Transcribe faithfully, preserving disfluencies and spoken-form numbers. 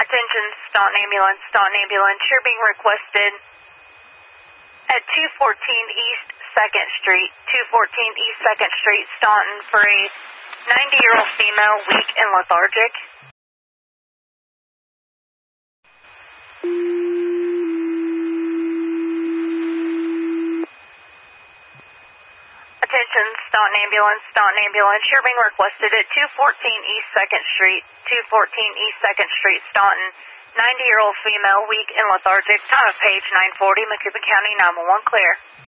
Attention, Staunton Ambulance, Staunton Ambulance. You're being requested at two fourteen East second Street, two fourteen East second Street, Staunton, for a ninety-year-old female, weak and lethargic. Attention, Staunton Ambulance, Staunton Ambulance. You're being requested at two fourteen East second Street, two fourteen East second Street, Staunton. ninety-year-old female, weak and lethargic. Time of page nine forty, Macoupin County nine one one, clear.